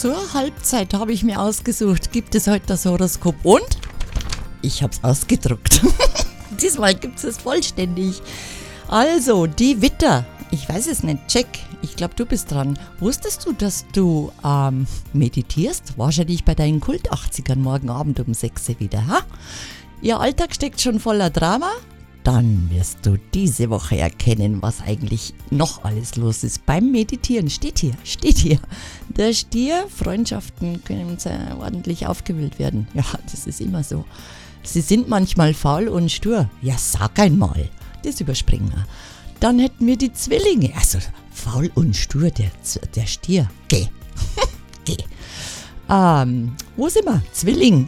Zur Halbzeit habe ich mir ausgesucht, gibt es heute das Horoskop und ich habe es ausgedruckt. Diesmal gibt es vollständig. Also, die Widder. Ich weiß es nicht, check. Ich glaube, du bist dran. Wusstest du, dass du meditierst? Wahrscheinlich bei deinen Kult-80ern morgen Abend um 6 Uhr wieder, ha? Ihr Alltag steckt schon voller Drama? Dann wirst du diese Woche erkennen, was eigentlich noch alles los ist. Beim Meditieren steht hier. Der Stier, Freundschaften können ordentlich aufgewühlt werden. Ja, das ist immer so. Sie sind manchmal faul und stur. Ja, sag einmal. Das überspringen wir. Dann hätten wir die Zwillinge. Also, faul und stur, der Stier. Geh. Geh. Wo sind wir? Zwilling.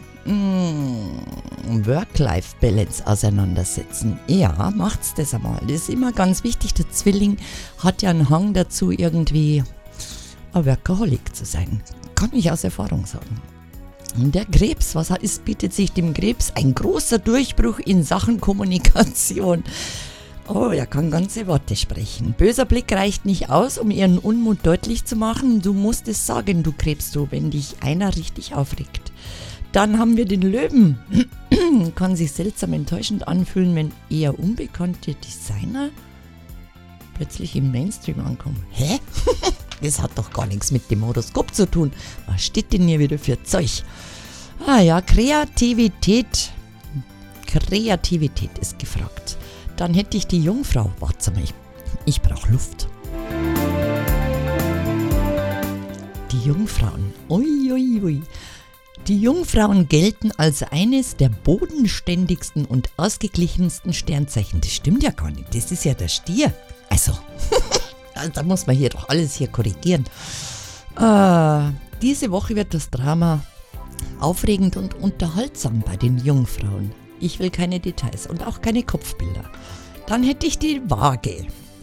Work-Life-Balance auseinandersetzen. Ja, macht's das einmal. Das ist immer ganz wichtig. Der Zwilling hat ja einen Hang dazu, irgendwie ein Workaholic zu sein. Kann ich aus Erfahrung sagen. Und der Krebs, bietet sich dem Krebs ein großer Durchbruch in Sachen Kommunikation. Oh, er kann ganze Worte sprechen. Böser Blick reicht nicht aus, um ihren Unmut deutlich zu machen. Du musst es sagen, du Krebs, wenn dich einer richtig aufregt. Dann haben wir den Löwen. Kann sich seltsam enttäuschend anfühlen, wenn eher unbekannte Designer plötzlich im Mainstream ankommen. Hä? Das hat doch gar nichts mit dem Horoskop zu tun. Was steht denn hier wieder für Zeug? Ja, Kreativität. Kreativität ist gefragt. Dann hätte ich die Jungfrau. Warte mal, ich brauche Luft. Die Jungfrauen. Ui. Die Jungfrauen gelten als eines der bodenständigsten und ausgeglichensten Sternzeichen. Das stimmt ja gar nicht. Das ist ja der Stier. Also, da muss man hier doch alles hier korrigieren. Diese Woche wird das Drama aufregend und unterhaltsam bei den Jungfrauen. Ich will keine Details und auch keine Kopfbilder. Dann hätte ich die Waage.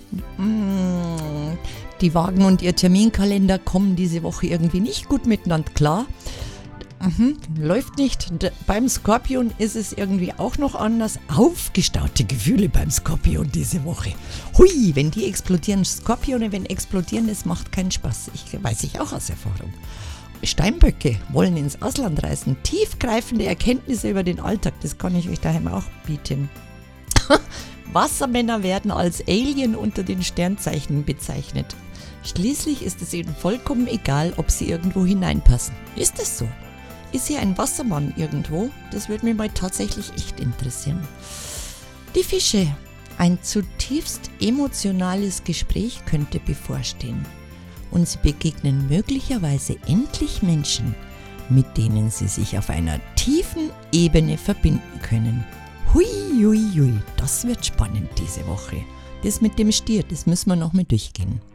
Die Waagen und ihr Terminkalender kommen diese Woche irgendwie nicht gut miteinander klar. Läuft nicht. Beim Skorpion ist es irgendwie auch noch anders. Aufgestaute Gefühle beim Skorpion diese Woche. Hui, wenn die explodieren. Skorpione, wenn explodieren, das macht keinen Spaß. Weiß ich auch aus Erfahrung. Steinböcke wollen ins Ausland reisen. Tiefgreifende Erkenntnisse über den Alltag. Das kann ich euch daheim auch bieten. Wassermänner werden als Alien unter den Sternzeichen bezeichnet. Schließlich ist es ihnen vollkommen egal, ob sie irgendwo hineinpassen. Ist das so? Ist hier ein Wassermann irgendwo? Das würde mich mal tatsächlich echt interessieren. Die Fische. Ein zutiefst emotionales Gespräch könnte bevorstehen. Und sie begegnen möglicherweise endlich Menschen, mit denen sie sich auf einer tiefen Ebene verbinden können. Hui, das wird spannend diese Woche. Das mit dem Stier, das müssen wir noch mal durchgehen.